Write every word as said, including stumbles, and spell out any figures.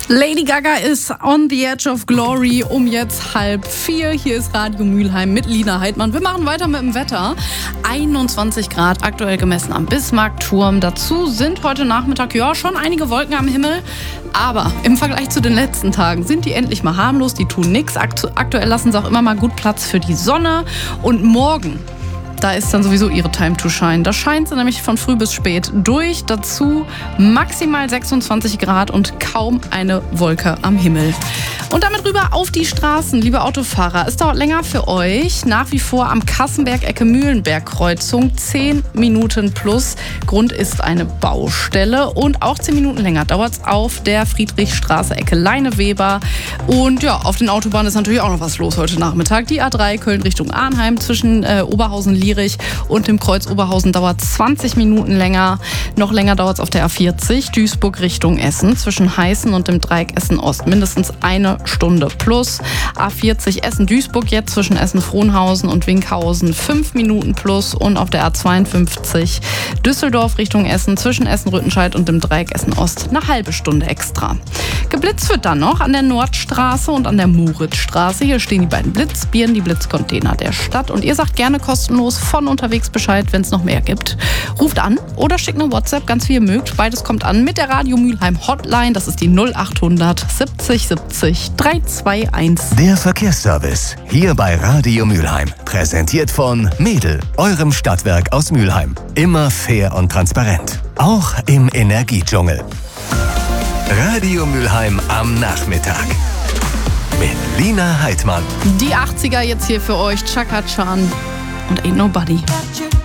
Lady Gaga ist on the edge of glory um jetzt halb vier. Hier ist Radio Mülheim mit Lina Heidmann. Wir machen weiter mit dem Wetter. einundzwanzig Grad aktuell gemessen am Bismarckturm. Dazu sind heute Nachmittag ja schon einige Wolken am Himmel. Aber im Vergleich zu den letzten Tagen sind die endlich mal harmlos. Die tun nichts. Aktuell lassen sie auch immer mal gut Platz für die Sonne. Und morgen, da ist dann sowieso ihre Time to shine. Da scheint sie nämlich von früh bis spät durch. Dazu maximal sechsundzwanzig Grad und kaum eine Wolke am Himmel. Und damit rüber auf die Straßen, liebe Autofahrer. Es dauert länger für euch. Nach wie vor am Kassenberg-Ecke-Mühlenberg-Kreuzung. zehn Minuten plus. Grund ist eine Baustelle. Und auch zehn Minuten länger dauert es auf der Friedrichstraße-Ecke Leineweber. Und ja, auf den Autobahnen ist natürlich auch noch was los heute Nachmittag. Die A drei Köln Richtung Arnheim zwischen äh, Oberhausen-Lierich und dem Kreuz Oberhausen dauert zwanzig Minuten länger. Noch länger dauert es auf der A vierzig Duisburg Richtung Essen zwischen Heißen und dem Dreieck Essen-Ost. Mindestens eine Stunde plus. A vierzig Essen-Duisburg jetzt zwischen Essen-Frohnhausen und Winkhausen fünf Minuten plus. Und auf der A zweiundfünfzig Düsseldorf Richtung Essen zwischen Essen-Rüttenscheid und dem Dreieck Essen-Ost eine halbe Stunde extra. Geblitzt wird dann noch an der Nordstraße und an der Moritzstraße. Hier stehen die beiden Blitzbieren, die Blitzcontainer der Stadt. Und ihr sagt gerne kostenlos von unterwegs Bescheid, wenn es noch mehr gibt. Ruft an oder schickt eine WhatsApp, ganz wie ihr mögt. Beides kommt an mit der Radio Mülheim Hotline. Das ist die null achthundert siebzig siebzig drei zwei eins. Der Verkehrsservice hier bei Radio Mülheim. Präsentiert von Mädel, eurem Stadtwerk aus Mülheim. Immer fair und transparent. Auch im Energiedschungel. Radio Mülheim am Nachmittag. Mit Lina Heidmann. Die achtziger jetzt hier für euch. Chaka Chan und Ain't Nobody.